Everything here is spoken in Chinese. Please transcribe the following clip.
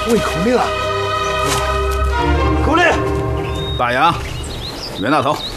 喂口令啊！口令， 大杨，袁大头，